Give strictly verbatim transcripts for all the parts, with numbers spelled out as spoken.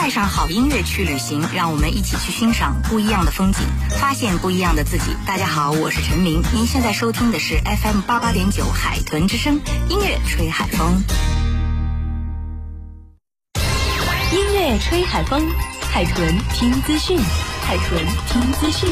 带上好音乐去旅行，让我们一起去欣赏不一样的风景，发现不一样的自己。大家好，我是陈明，您现在收听的是 F M 八八点九海豚之声，音乐吹海风。 音乐吹海风，海豚听资讯，海豚听资讯。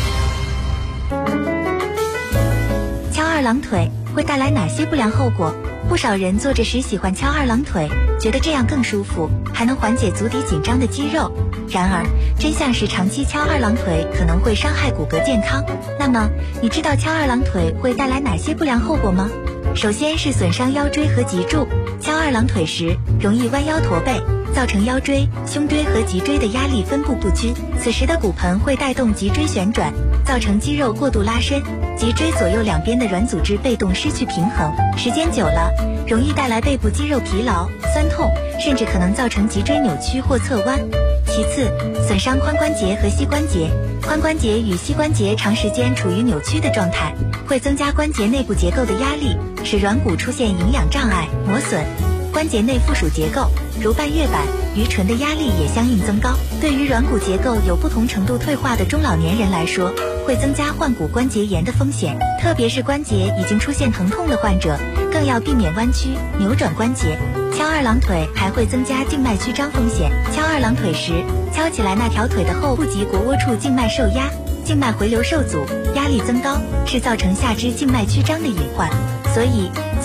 翘二郎腿会带来哪些不良后果？不少人坐着时喜欢翘二郎腿，觉得这样更舒服，还能缓解足底紧张的肌肉。然而，真相是长期翘二郎腿可能会伤害骨骼健康。那么，你知道翘二郎腿会带来哪些不良后果吗？首先是损伤腰椎和脊柱，翘二郎腿时容易弯腰驼背，造成腰椎、胸椎和脊椎的压力分布不均，此时的骨盆会带动脊椎旋转，造成肌肉过度拉伸，脊椎左右两边的软组织被动失去平衡，时间久了，容易带来背部肌肉疲劳、酸痛，甚至可能造成脊椎扭曲或侧弯。其次，损伤髋关节和膝关节，髋关节与膝关节长时间处于扭曲的状态，会增加关节内部结构的压力，使软骨出现营养障碍、磨损。关节内附属结构，如半月板、鱼唇的压力也相应增高。对于软骨结构有不同程度退化的中老年人来说，会增加患骨关节炎的风险，特别是关节已经出现疼痛的患者，更要避免弯曲、扭转关节。翘二郎腿还会增加静脉曲张风险。翘二郎腿时，翘起来那条腿的后部及腘窝处静脉受压，静脉回流受阻，压力增高，是造成下肢静脉曲张的隐患。所以